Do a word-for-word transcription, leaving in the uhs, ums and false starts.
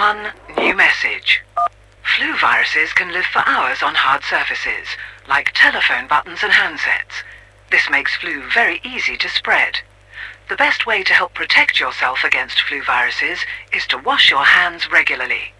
One new message. Flu viruses can live for hours on hard surfaces, like telephone buttons and handsets. This makes flu very easy to spread. The best way to help protect yourself against flu viruses is to wash your hands regularly.